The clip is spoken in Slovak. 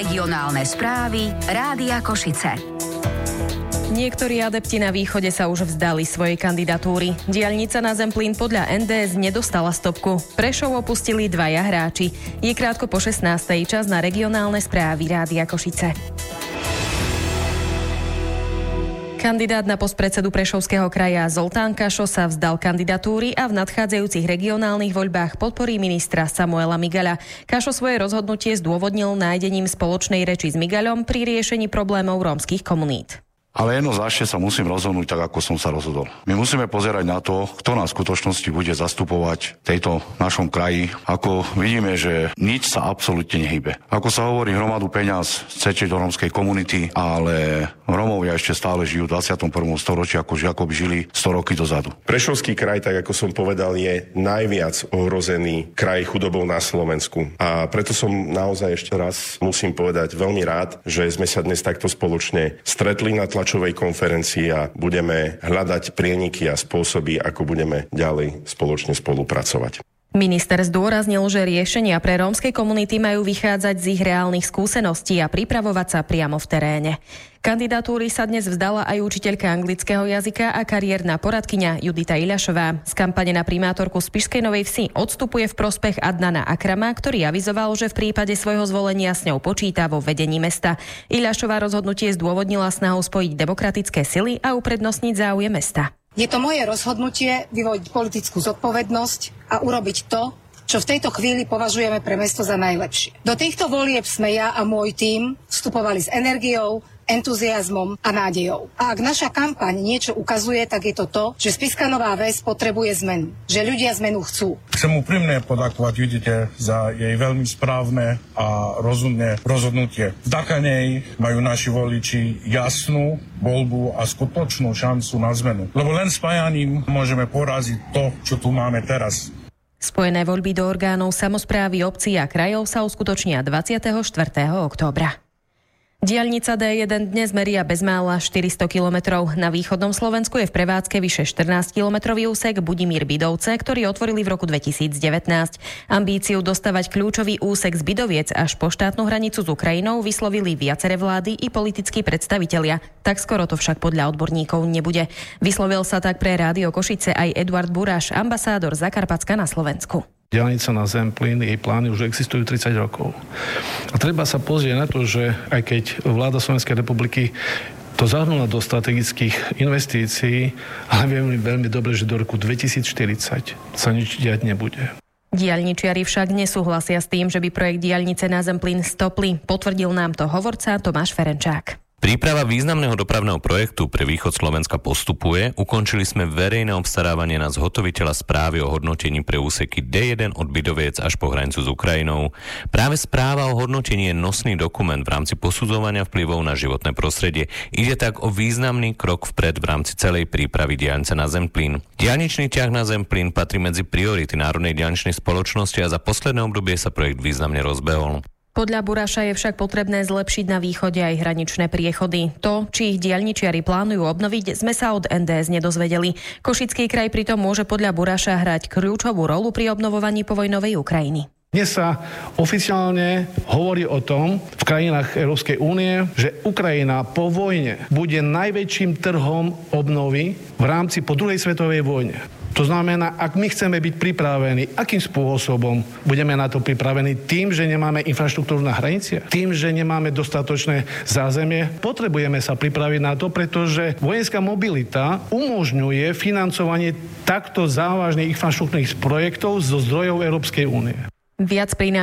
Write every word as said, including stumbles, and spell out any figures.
Regionálne správy Rádia Košice. Niektorí adepti na východe sa už vzdali svojej kandidatúry. Diaľnica na Zemplín podľa en dé es nedostala stopku. Prešov opustili dvaja hráči. Je krátko po šestnástej, čas na regionálne správy Rádia Košice. Kandidát na post predsedu Prešovského kraja Zoltán Kašo sa vzdal kandidatúry a v nadchádzajúcich regionálnych voľbách podporí ministra Samuela Migaľa. Kašo svoje rozhodnutie zdôvodnil nájdením spoločnej reči s Migaľom pri riešení problémov rómskych komunít. Ale jednoznačne sa musím rozhodnúť tak, ako som sa rozhodol. My musíme pozerať na to, kto nás v skutočnosti bude zastupovať v tejto našom kraji. Ako vidíme, že nič sa absolútne nehybe. Ako sa hovorí, hromadu peňaz chcete do rómskej komunity, ale Rómovia ešte stále žijú v dvadsiatom prvom storočí, ako, ako by žili sto roky dozadu. Prešovský kraj, tak ako som povedal, je najviac ohrozený kraj chudobou na Slovensku. A preto som naozaj ešte raz musím povedať veľmi rád, že sme sa dnes takto spoločne stretli na tlačovej konferencii a budeme hľadať prieniky a spôsoby, ako budeme ďalej spoločne spolupracovať. Minister zdôraznil, že riešenia pre rómske komunity majú vychádzať z ich reálnych skúseností a pripravovať sa priamo v teréne. Kandidatúry sa dnes vzdala aj učiteľka anglického jazyka a kariérna poradkyňa Judita Iľašová. Z kampane na primátorku Spišskej Novej Vsi odstupuje v prospech Adnana Akrama, ktorý avizoval, že v prípade svojho zvolenia s ňou počíta vo vedení mesta. Iľašová rozhodnutie zdôvodnila snahou spojiť demokratické sily a uprednostniť záujem mesta. Je to moje rozhodnutie vyvodiť politickú zodpovednosť a urobiť to, čo v tejto chvíli považujeme pre mesto za najlepšie. Do týchto volieb sme ja a môj tím vstupovali s energiou, entuziazmom a nádejou. A ak naša kampaň niečo ukazuje, tak je to to, že Spišská Nová Ves potrebuje zmenu. Že ľudia zmenu chcú. Chcem úprimne poďakovať Judite za jej veľmi správne a rozumné rozhodnutie. Vďaka nej majú naši voliči jasnú voľbu a skutočnú šancu na zmenu. Lebo len spájaním môžeme poraziť to, čo tu máme teraz. Spojené voľby do orgánov samosprávy obcí a krajov sa uskutočnia dvadsiateho štvrtého októbra. Diaľnica dé jeden dnes meria bezmála štyristo kilometrov. Na východnom Slovensku je v prevádzke vyše štrnásťkilometrový úsek Budimír-Bidovce, ktorý otvorili v roku dvetisícdevätnásť. Ambíciu dostavať kľúčový úsek z Bidoviec až po štátnu hranicu s Ukrajinou vyslovili viaceré vlády i politickí predstavitelia. Tak skoro to však podľa odborníkov nebude. Vyslovil sa tak pre Rádio Košice aj Eduard Buráš, ambasádor Zakarpatska na Slovensku. Diaľnica na Zemplín, jej plány už existujú tridsať rokov. A treba sa pozrieť na to, že aj keď vláda Slovenskej republiky to zahrnula do strategických investícií, ale vieme veľmi dobre, že do roku dvetisícštyridsať sa nič diať nebude. Diaľničiari však nesúhlasia s tým, že by projekt diaľnice na Zemplín stopli. Potvrdil nám to hovorca Tomáš Ferenčák. Príprava významného dopravného projektu pre východ Slovenska postupuje. Ukončili sme verejné obstarávanie na zhotoviteľa správy o hodnotení pre úseky dé jeden od Bidoviec až po hranicu s Ukrajinou. Práve správa o hodnotení je nosný dokument v rámci posudzovania vplyvov na životné prostredie. Ide tak o významný krok vpred v rámci celej prípravy diaľnice na Zemplín. Diaľničný ťah na Zemplín patrí medzi priority Národnej diaľničnej spoločnosti a za posledné obdobie sa projekt významne rozbehol. Podľa Buráša je však potrebné zlepšiť na východe aj hraničné priechody. To, či ich diaľničiari plánujú obnoviť, sme sa od en dé es nedozvedeli. Košický kraj pritom môže podľa Buráša hrať kľúčovú rolu pri obnovovaní povojnovej Ukrajiny. Dnes sa oficiálne hovorí o tom v krajinách Európskej únie, že Ukrajina po vojne bude najväčším trhom obnovy v rámci po druhej svetovej vojne. To znamená, ak my chceme byť pripravení, akým spôsobom budeme na to pripravení? Tým, že nemáme infraštruktúru na hraniciach? Tým, že nemáme dostatočné zázemie? Potrebujeme sa pripraviť na to, pretože vojenská mobilita umožňuje financovanie takto závažných infraštruktúrnych projektov zo zdrojov Európskej únie. Viac pri